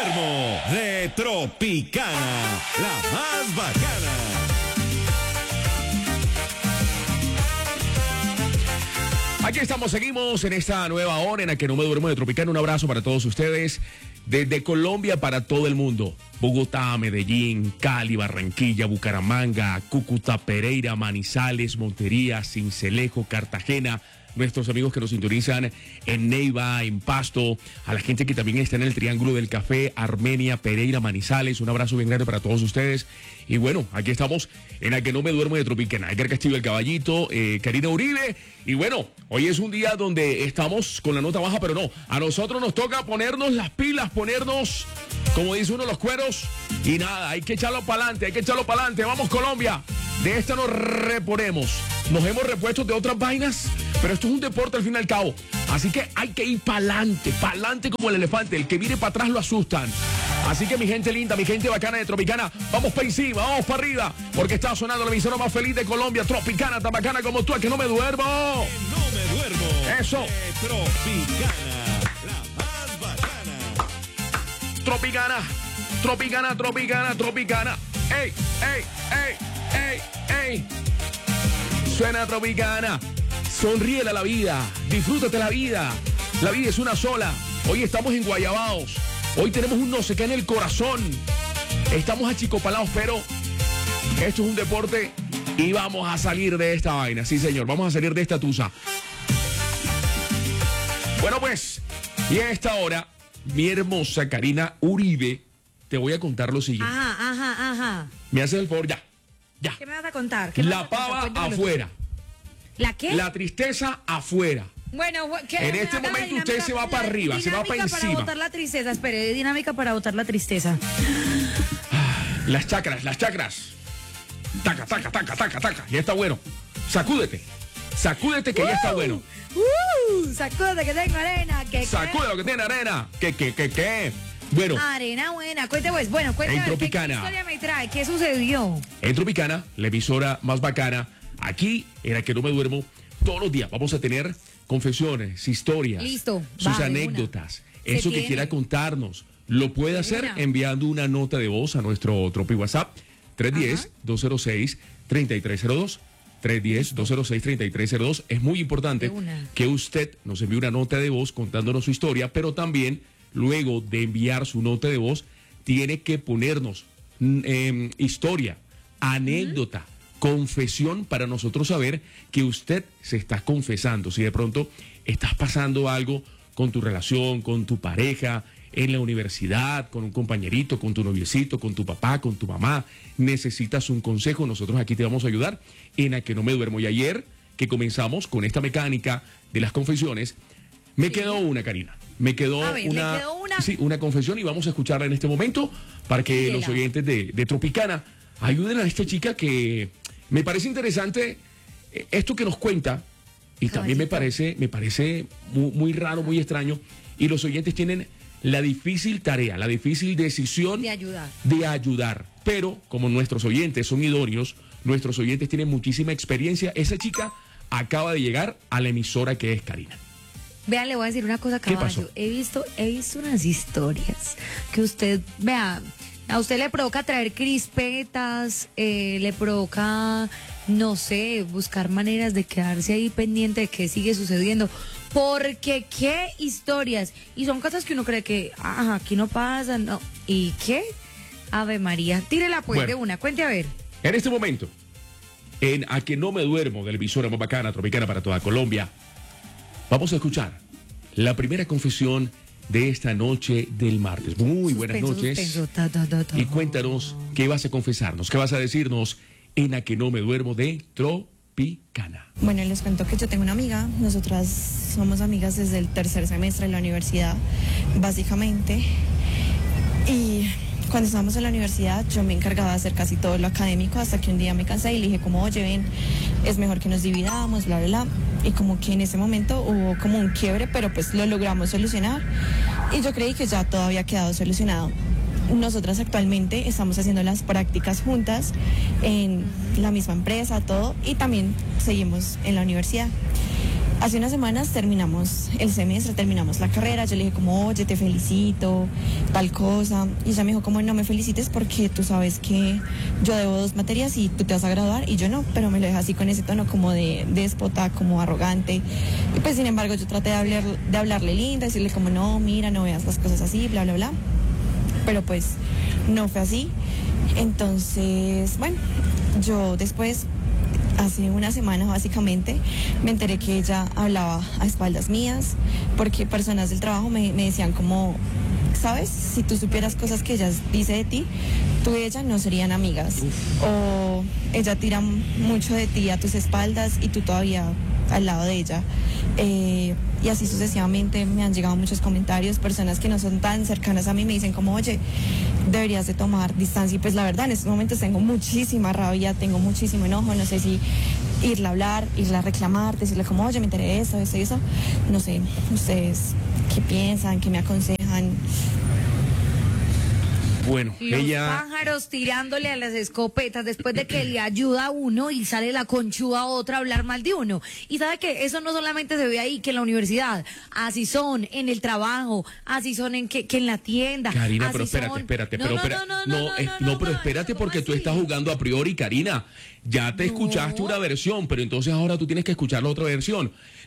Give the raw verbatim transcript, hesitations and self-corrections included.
duermo de Tropicana, la más bacana. Aquí estamos, seguimos en esta nueva hora en la que no me duermo de Tropicana. Un abrazo para todos ustedes desde Colombia para todo el mundo. Bogotá, Medellín, Cali, Barranquilla, Bucaramanga, Cúcuta, Pereira, Manizales, Montería, Sincelejo, Cartagena. Nuestros amigos que nos sintonizan en Neiva, en Pasto, a la gente que también está en el Triángulo del Café, Armenia, Pereira, Manizales, un abrazo bien grande para todos ustedes. Y bueno, aquí estamos en la que no me duermo de Tropicana. Edgar Castillo, el Caballito, eh, Karina Uribe. Y bueno, hoy es un día donde estamos con la nota baja, pero no, a nosotros nos toca ponernos las pilas, ponernos, como dice uno, los cueros. Y nada, hay que echarlo para adelante, hay que echarlo para adelante. Vamos, Colombia. De esta nos reponemos. Nos hemos repuesto de otras vainas, pero esto es un deporte al fin y al cabo. Así que hay que ir para adelante, para adelante como el elefante. El que viene para atrás lo asustan. Así que mi gente linda, mi gente bacana de Tropicana, vamos para encima, vamos para arriba, porque está sonando la emisora más feliz de Colombia, Tropicana, tan bacana como tú, a que no me duermo. Que no me duermo. Eso. De Tropicana, la más bacana. Tropicana, Tropicana, Tropicana, Tropicana. ¡Ey, ey, ey, ey, ey! Suena Tropicana. Sonríele a la vida, disfrútate la vida. La vida es una sola. Hoy estamos en Guayabados. Hoy tenemos un no sé qué en el corazón. Estamos achicopalados, pero esto es un deporte y vamos a salir de esta vaina. Sí, señor, vamos a salir de esta tusa. Bueno, pues, y a esta hora, mi hermosa Karina Uribe, te voy a contar lo siguiente. Ajá, ajá, ajá. Me haces el favor, ya, ya. ¿Qué me vas a contar? ¿Qué me La vas a contar? pava Cuéntamelo. afuera. ¿La qué? La tristeza afuera. Bueno, ¿qué? En este Haga la momento usted dinámica- se va para la arriba, se va para dinámica encima. para botar la tristeza, espere, dinámica para botar la tristeza. Las chakras, las chakras. Taca, taca, taca, taca, taca. Ya está bueno. Sacúdete. Sacúdete que ya está bueno. ¡Uh! Sacúdate que tengo arena. Que, Sacude lo que tiene arena. ¿Qué, qué, qué, qué? Bueno, Arena buena. Cuente pues. Bueno, cuéntame. En ¿qué, Tropicana. ¿Qué historia me trae? ¿Qué sucedió? en Tropicana, la emisora más bacana, aquí en la que no me duermo, todos los días vamos a tener confesiones, historias, Listo, sus va, de anécdotas, Se eso que tiene. quiera contarnos. Lo puede hacer una. enviando una nota de voz a nuestro Tropi WhatsApp tres uno cero, dos cero seis, tres tres cero dos. tres uno cero, dos cero seis, tres tres cero dos. Es muy importante De una. que usted nos envíe una nota de voz contándonos su historia, pero también luego de enviar su nota de voz tiene que ponernos mm, em, historia, anécdota, confesión para nosotros saber que usted se está confesando. Si de pronto estás pasando algo con tu relación, con tu pareja, en la universidad, con un compañerito, con tu noviecito, con tu papá, con tu mamá, necesitas un consejo, nosotros aquí te vamos a ayudar en A que no me duermo. Y ayer que comenzamos con esta mecánica de las confesiones, me quedó una, Karina. Me quedó, A ver, ¿le una, quedó una? Sí, una confesión y vamos a escucharla en este momento para que Dígela. los oyentes de, de Tropicana ayuden a esta chica que me parece interesante eh, esto que nos cuenta y también me Caballito. parece, me parece muy, muy raro, muy extraño y los oyentes tienen la difícil tarea, la difícil decisión De ayudar. de ayudar. Pero como nuestros oyentes son idóneos, nuestros oyentes tienen muchísima experiencia, esa chica acaba de llegar a la emisora que es Karina. Vean, le voy a decir una cosa, ¿Qué caballo. pasó? He visto, he visto unas historias que usted, vea, a usted le provoca traer crispetas, eh, le provoca, no sé, buscar maneras de quedarse ahí pendiente de qué sigue sucediendo. Porque qué historias. Y son cosas que uno cree que, ah, aquí no pasa, no. ¿Y qué? Ave María. Tírela pues Bueno. de una, cuente a ver. En este momento, en A que no me duermo, de la emisora más bacana, Tropicana para toda Colombia, vamos a escuchar la primera confesión de esta noche del martes. Muy buenas Suspenso, noches. suspenso, ta, ta, ta, ta. Y cuéntanos qué vas a confesarnos, qué vas a decirnos en A que no me duermo de Tropicana. Bueno, les cuento que yo tengo una amiga, nosotras somos amigas desde el tercer semestre de la universidad, básicamente, y cuando estábamos en la universidad yo me encargaba de hacer casi todo lo académico hasta que un día me cansé y le dije como, oye, ven, es mejor que nos dividamos, bla, bla, bla, y como que en ese momento hubo como un quiebre, pero pues lo logramos solucionar y yo creí que ya todo había quedado solucionado. Nosotras actualmente estamos haciendo las prácticas juntas en la misma empresa, todo, y también seguimos en la universidad. Hace unas semanas terminamos el semestre, terminamos la carrera, yo le dije como, oye, te felicito, tal cosa, y ella me dijo como, no me felicites porque tú sabes que yo debo dos materias y tú te vas a graduar, y yo no, pero me lo deja así con ese tono como de déspota, como arrogante, y pues sin embargo yo traté de, hablar, de hablarle linda, decirle como, no, mira, no veas las cosas así, bla, bla, bla, pero pues no fue así. Entonces, bueno, yo después, hace una semana básicamente, me enteré que ella hablaba a espaldas mías, porque personas del trabajo me, me decían como, ¿sabes? Si tú supieras cosas que ella dice de ti, tú y ella no serían amigas. Uf. O ella tira mucho de ti a tus espaldas y tú todavía al lado de ella. Eh, y así sucesivamente me han llegado muchos comentarios, personas que no son tan cercanas a mí me dicen como, oye, deberías de tomar distancia. Y pues la verdad, en estos momentos tengo muchísima rabia, tengo muchísimo enojo, no sé si irle a hablar, irle a reclamar, decirle como, oye, me enteré de eso, eso y eso. No sé, ustedes, ¿qué piensan? ¿Qué me aconsejan? Bueno, Los ella... pájaros tirándole a las escopetas después de que le ayuda a uno y sale la conchuda a otra a hablar mal de uno. Y sabe que eso no solamente se ve ahí, que en la universidad, así son en el trabajo, así son en que, que en la tienda. Karina, así pero espérate, son... espérate, no, pero no, espera, no, no, no, no, es- no, no, no, pero no, espérate ¿cómo porque tú así? estás jugando a priori, Karina. Ya te No. escuchaste una versión, pero entonces ahora tú tienes que escuchar la otra versión.